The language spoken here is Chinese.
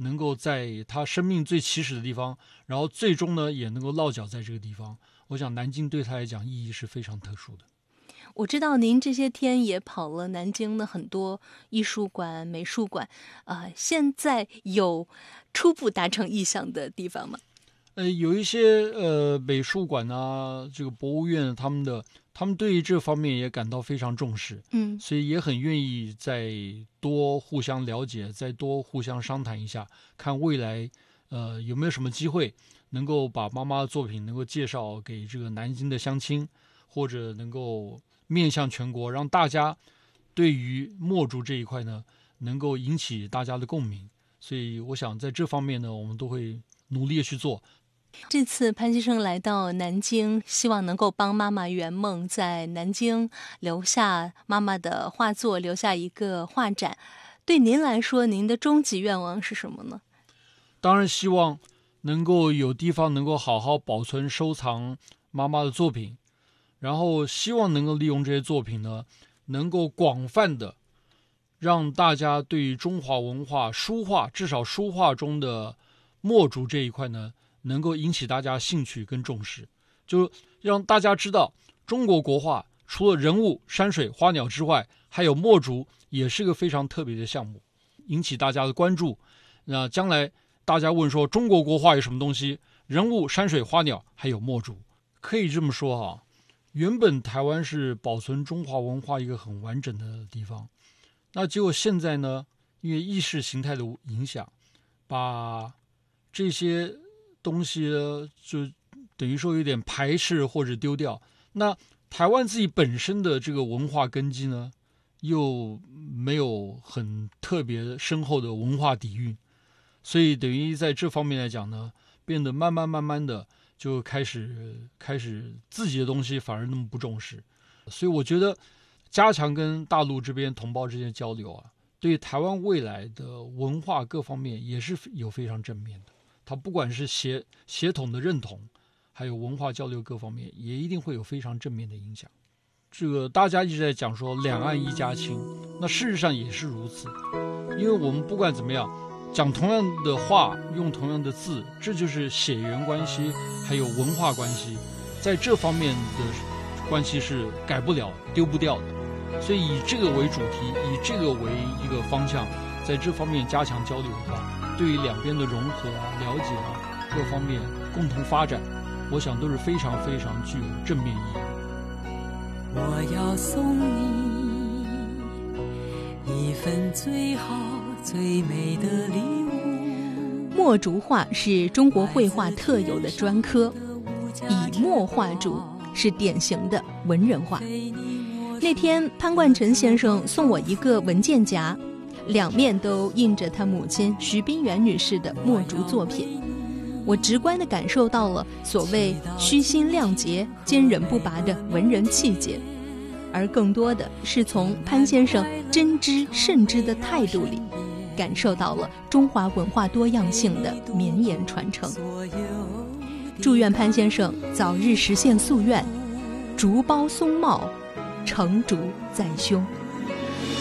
能够在他生命最起始的地方，然后最终呢也能够落脚在这个地方。我想南京对他来讲意义是非常特殊的。 我知道您这些天也跑了南京的很多艺术馆、美术馆，现在有初步达成意向的地方吗？ 有一些美术馆啊，这个博物院，他们对于这方面也感到非常重视，所以也很愿意再多互相了解，再多互相商谈一下，看未来有没有什么机会能够把妈妈的作品能够介绍给这个南京的乡亲，或者能够面向全国，让大家对于墨竹这一块呢能够引起大家的共鸣。所以我想在这方面呢，我们都会努力的去做。 这次潘先生来到南京，希望能够帮妈妈圆梦，在南京留下妈妈的画作，留下一个画展。对您来说，您的终极愿望是什么呢？ 当然希望能够有地方能够好好保存收藏妈妈的作品，然后希望能够利用这些作品呢，能够广泛的让大家对于中华文化书画，至少书画中的墨竹这一块呢，能够引起大家兴趣跟重视，就让大家知道中国国画除了人物、山水、花鸟之外，还有墨竹也是个非常特别的项目，引起大家的关注。那将来大家问说中国国画有什么东西？人物、山水、花鸟，还有墨竹。可以这么说哈，原本台湾是保存中华文化一个很完整的地方，那结果现在呢，因为意识形态的影响，把这些东西就等于说有点排斥或者丢掉。那台湾自己本身的这个文化根基呢，又没有很特别深厚的文化底蕴，所以等于在这方面来讲呢，变得慢慢的就开始自己的东西反而那么不重视。所以我觉得加强跟大陆这边同胞之间的交流啊，对台湾未来的文化各方面也是有非常正面的。它不管是协同的认同，还有文化交流各方面，也一定会有非常正面的影响。这个大家一直在讲说两岸一家亲，那事实上也是如此。因为我们不管怎么样，讲同样的话，用同样的字，这就是血缘关系，还有文化关系，在这方面的关系是改不了、丢不掉的。所以以这个为主题，以这个为一个方向，在这方面加强交流的话，对于两边的融合啊、了解啊各方面共同发展，我想都是非常非常具有正面意义的。 我要送你一份最好最美的礼物。 墨竹画是中国绘画特有的专科，以墨画竹是典型的文人画。那天潘冠臣先生送我一个文件夹，两面都印着他母亲徐冰原女士的墨竹作品。我直观地感受到了所谓虚心亮节、坚韧不拔的文人气节，而更多的是从潘先生真知慎知的态度里，感受到了中华文化多样性的绵延传承。祝愿潘先生早日实现夙愿，竹苞松茂，成竹在胸。